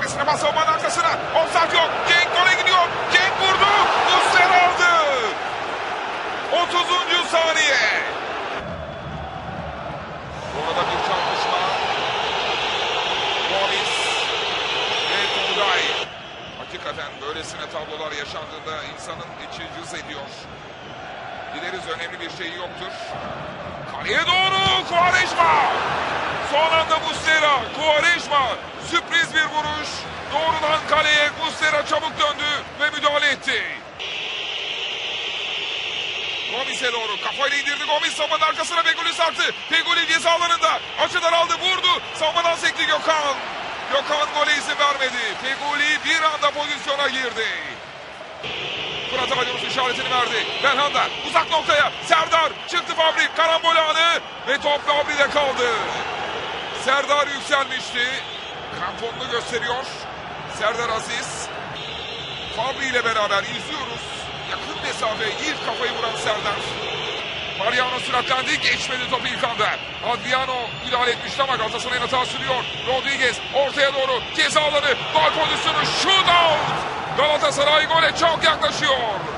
Tepesine bas savunmanın arkasına. Offside yok. Cenk gole gidiyor. Cenk vurdu. Muslera aldı. 30. saniye. Orada bir çarpışma. Gomis ve Tolgay. Hakikaten böylesine tablolar yaşandığında insanın içi cız ediyor. Dileriz önemli bir şey yoktur. Kaleye doğru Quaresma. Son anda Muslera. Quaresma. Sürpriz bir vuruş. Doğrudan kaleye Muslera çabuk döndü ve müdahale etti. Gomis'e doğru kafayla indirdi. Gomis savunmanın arkasına Feguli sarktı. Feguli ceza alanında. Açıdan aldı, vurdu. Savunmadan sekti Gökhan. Gökhan gole izin vermedi. Feguli bir anda pozisyona girdi. Fırat Aydınus işaretini verdi. Belhanda uzak noktaya. Serdar çıktı Fabri. Karambol anı ve top Fabri'de kaldı. Serdar yükselmişti. Kramponunu gösteriyor. Serdar Aziz. Fabri ile beraber izliyoruz. Yakın mesafe ilk kafayı vuran Serdar. Mariano süratlendi. Geçmedi topu ilk anda. Adriano müdahale etmişti ama Galatasaray'ın hata sürüyor. Rodriguez ortaya doğru. Ceza alanı. Gol pozisyonu. Shootout. Galatasaray gole çok yaklaşıyor.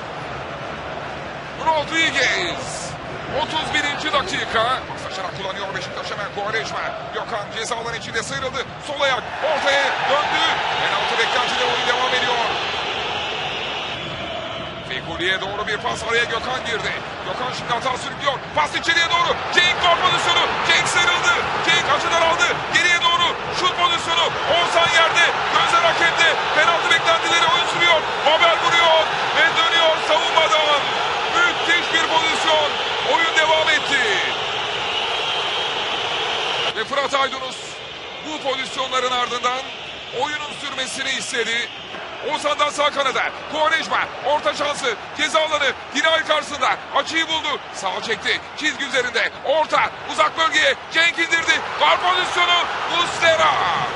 Rodriguez. 31. dakika. Paslaşarak kullanıyor Beşiktaş hemen. Quaresma. Gökhan ceza alanı içinde sıyrıldı. Sol ayak ortaya döndü. Penaltı beklentide oyun devam ediyor. Fegüli'ye doğru bir pas, araya Gökhan girdi. Gökhan şimdi hata sürüklüyor. Pas içeriye doğru. Cenk gol pozisyonu. Cenk sıyrıldı. Cenk açıdan aldı. Geriye doğru şut pozisyonu. Oğuzhan yerde. Gözler hakemde. Penaltı beklentileri oyun sürüyor. Babel vuruyor ve dönüyor savunmadan. Müthiş bir pozisyon. Oyun devam etti. Ve Fırat Aydınus bu pozisyonların ardından oyunun sürmesini istedi. Oğuzhan'dan sağ kanada. Quaresma orta şansı. Ceza alanı. Dinay karşısında. Açıyı buldu. Sağa çekti. Çizgi üzerinde. Orta. Uzak bölgeye. Cenk indirdi. Gol pozisyonu. Muslera.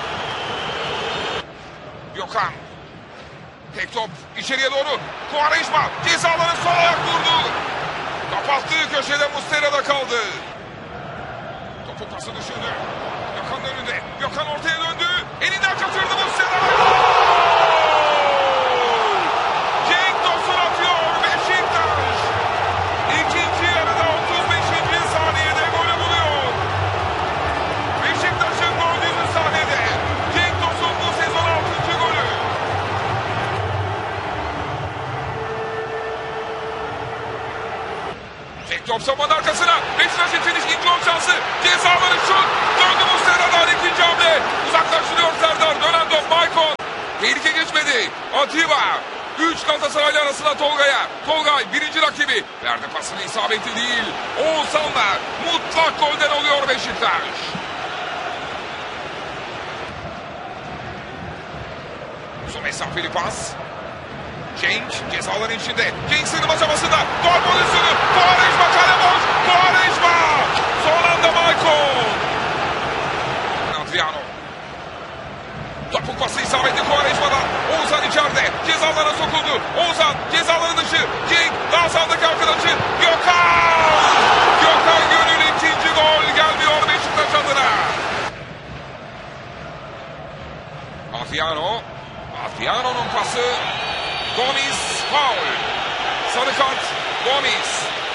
Gökhan. Tek top. İçeriye doğru. Quaresma. Ceza alanı sol ayak vurdu. Kapattığı köşede Muslera'da kaldı. Topu pası düşündü. Gökhan'ın önünde. Gökhan ortaya döndü. Elinden kaçırdı Muslera. Top savunmanın arkasına. Beşiktaş için ikinci gol şansı. Cezaları şut. Döndü Muslera'dan ikinci hamle. Uzaklaştırıyor Serdar. Dönen top Maicon. Tehlike geçmedi. Atiba. 3 Galatasaraylı arasında Tolga'ya. Tolgay birinci rakibi. Verdi pasını, isabetli değil. Oğuzhan'la mutlak golden oluyor Beşiktaş. Uzun mesafeli pas. Cenk cezaların içinde. Cenk sığınma çabasında. Gol pozisyonu. Quaresma kale boş. Quaresma. Son anda Maicon. Adriano. Topuk pası isabetli Quaresma'dan. Oğuzhan içeride. Cezalara sokuldu. Oğuzhan cezaların dışı. Cenk daha sağdaki arkadaşı. Gökhan. Gökhan Gönül ikinci gol gelmiyor Beşiktaş adına. Adriano. Adriano'nun pası. Gomis faul. Sarı kart Gomis.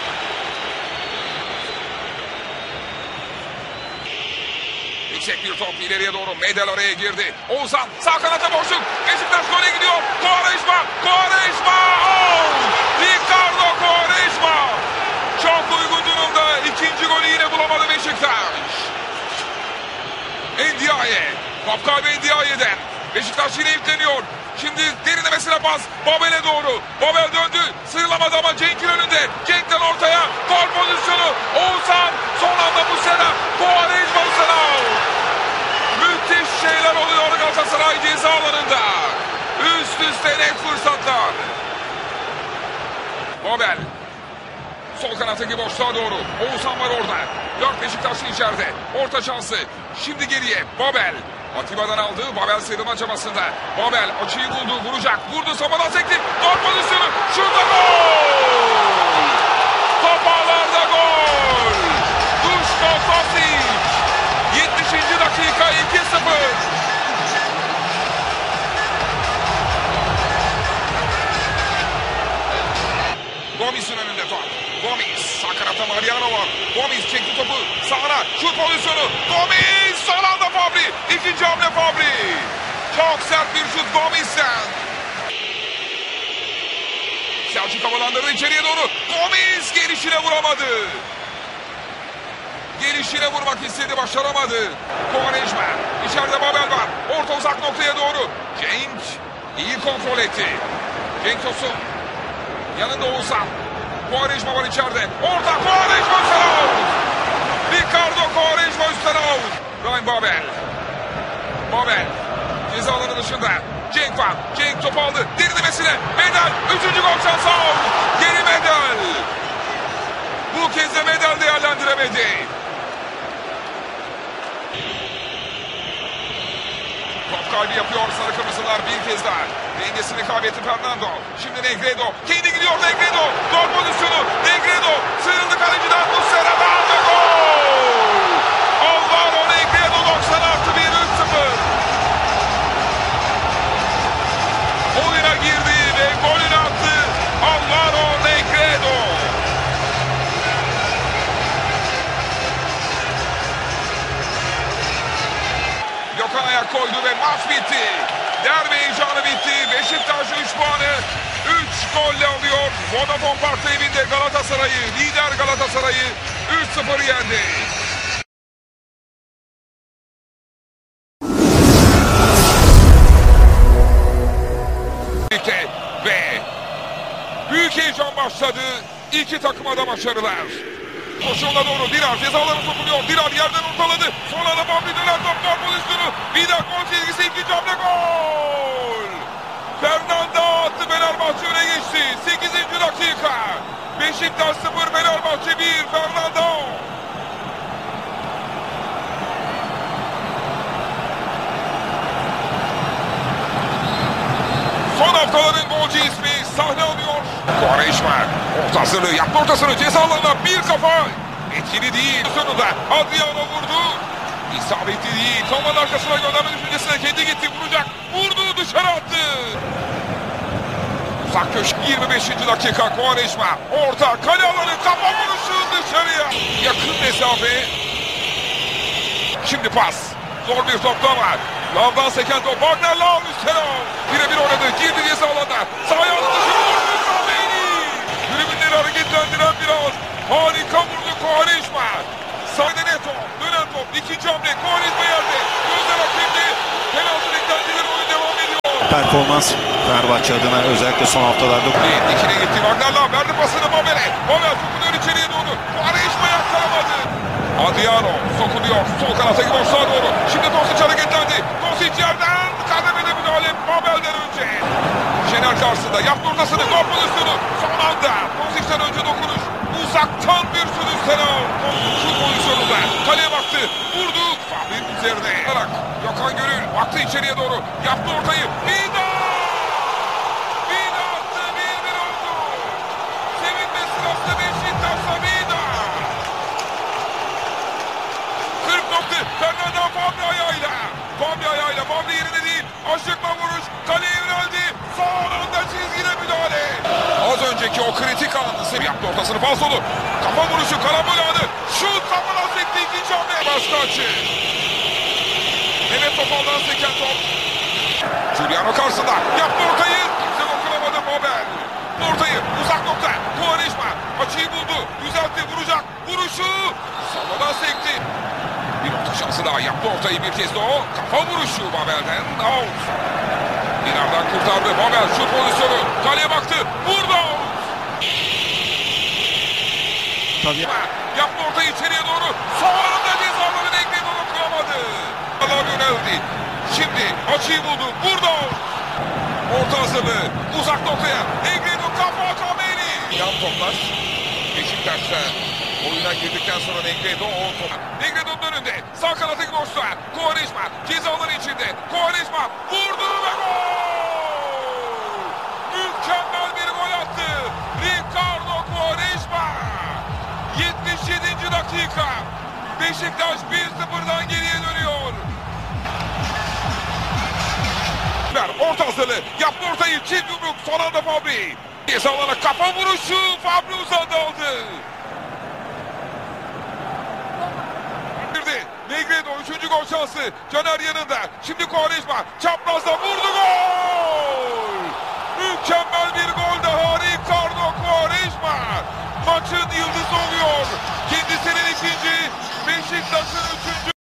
Yüksek bir top ileriye doğru. Medel araya girdi. Oğuzhan sağ kanata boşluk. Beşiktaş gole gidiyor. Quaresma. Quaresma. Ricardo Quaresma. Çok uygun durumda. İkinci golü yine bulamadı Beşiktaş. Ndiaye. Top kaybı Ndiaye'den. Beşiktaş yine yükleniyor. Şimdi derinlemesine pas. Babel'e doğru. Babel döndü. Sıyrılamadı ama Cenk'in önünde. Cenk'ten ortaya. Gol pozisyonu. Oğuzhan. Son anda Muslera. Quaresma Muslera. Müthiş şeyler oluyor Galatasaray ceza alanında. Üst üste net fırsatlar. Babel. Sol kanattaki boşluğa doğru. Oğuzhan var orada. 4 Beşiktaşlı içeride. Orta şansı. Şimdi geriye. Babel. Atiba'dan aldı. Babel sıyrılma çabasında. Babel açıyı buldu. Vuracak. Vurdu. Savunmadan sekti. Gol pozisyonu. Şurada gol. Top ağlarda gol. Duško Tosić. 70. dakika 2-0. Çok sert bir şut Gomis'ten. Selçuk havalandırdı içeriye doğru. Gomis gelişine vuramadı. Gelişine vurmak istedi, başaramadı. Quaresma. İçeride Babel var. Orta uzak noktaya doğru. Cenk iyi kontrol etti. Cenk Tosun. Yanında Oğuzhan. Quaresma var içeride. Orta Quaresma üstten out. Ricardo Quaresma üstten out. Ryan Babel. Babel. Ceza alanı dışında. Cenk var. Cenk topu aldı. Derinlemesine. Medel. 3. gol şansı out. Geri Medel. Bu kez de Medel değerlendiremedi. Top kaybı yapıyor sarı kırmızılar bir kez daha. Dengesini kaybetti Fernando. Şimdi Negredo. Kendi gidiyor Negredo. Gol pozisyonu. Negredo. Sıyrıldı kaleciden. Muslera'dan ve gol. Alvaro Negredo 90 artı 1 3-0. Oyuna girdi ve golünü attı. Alvaro Negredo. Gökhan ayak koydu ve maç bitti. Derbi heyecanı bitti. Beşiktaş 3 puanı 3 golle alıyor. Vodafone Park'ta evinde Galatasaray'ı, lider Galatasaray'ı 3-0 yendi. Ve büyük heyecan başladı. İki takıma da başarılar. Koşuğuna doğru Dirar cezalarına sokuluyor. Dirar yerden ortaladı. Sonra da Bambi döner top gol pozisyonu. Bir daha gol çizgisi, ikinci hamle gol. Fernando attı, Fenerbahçe öne geçti. 8. dakika. Beşiktaş 0, Fenerbahçe 1. Fernando. Son haftaların golcü ismi sahne alıyor. Quaresma orta hazırlığı yaptı, ortasını ceza alanına bir kafa. Etkili değil. Sonunda Adriano vurdu. İsabetli değil. Kamanın arkasına gönderme düşüncesine kendi gitti, vuracak. Vurdu, dışarı attı. Uzak köşe 25. dakika Quaresma. Orta kale alanı, kafa vuruşu dışarıya. Yakın mesafe. Şimdi pas. Zor bir toplama. Lavdan seken top. Wagner Lav üstten al. Birebir oynadı. Girdi ceza alanına. Sahaya aldı. Tribünleri hareketlendiren bir an. Harika vurdu Quaresma. Sahada Neto. Dönen top. İkinci hamle. Quaresma yerde. Gözler hakimdi. Penaltı beklentileri, oyun devam ediyor. Performans Fenerbahçe adına özellikle son haftalarda. Dikine gitti. Wagner Lav verdi pasını Babel'e. Babel sokuluyor içeriye doğru. Quaresma yakalamadı. Adriano sokuluyor. Sol kanata gidiyor sağa doğru. Şimdi Dosic hareketlendi. Dosic yerden kademede müdahale Babel'den önce. Şener karşısında yaptı ortasını. Gol pozisyonu. Son anda Dosic'ten önce dokunuş. Uzaktan bir şut üstten al. Şut pozisyonunda. Kaleye baktı. Vurdu. Fabri'nin üzerine. Gökhan Gönül baktı içeriye doğru. Yaptı ortayı. Vida! Vida attı. 1-1 oldu. Sevinme sırasında Beşiktaş'ta Vida. 40 nokta. Fernando Fabri ayağıyla. Fabri ayağıyla. Fabri yerine değil. Aşıkla vuruş. Kaleye yöneldi. Son anda çizgine müdahale. Az önceki o kritik anı yaptı ortasını falsolu. Kafa vuruşu, karambol anı. Şut kafadan sekti, ikinci hamle. Başka açı. Mehmet Topal'dan seken top. Giuliano karşısında. Yaptı ortayı. Kimse dokunamadı Babel. Ortayı uzak nokta. Quaresma açıyı buldu. Düzeltti, vuracak. Vuruşu. Savadan sekti. Bir orta şansı daha, yaptı ortayı bir kez de o. Kafa vuruşu Babel'den. Out. Dinar'dan kurtardı. Babel şut pozisyonu. Kaleye baktı. Vurdu. Tabii. Yaptı ortayı içeriye doğru. Sonunda cezaları Negredo dokunamadı. Allah yöneldi. Şimdi açıyı buldu. Vurdu. Orta hazırlığı. Uzak noktaya. Negredo kafa Kameri. Yan toplar. Beşiktaş'ta oyuna girdikten sonra Negredo o top. Negredo'nun önünde. Sağ kanatı boşta. Quaresma ceza alanı içinde. Quaresma vurdu ve gol! Mükemmel bir gol attı. Ricardo Quaresma. 77. dakika. Beşiktaş 1-0'dan geriye dönüyor. Orta hazırlığı. Yaptı ortayı. Çift yumruk. Son anda Fabri. Ceza alana kafa vuruşu. Fabri uzandı aldı. Negredo 3. ikinci gol şansı. Caner yanında. Şimdi Quaresma. Çaprazda vurdu, gol! Mükemmel bir gol daha. Ricardo Quaresma maçın yıldızı oluyor. Kendisinin ikinci, Beşiktaş'ın üçüncü.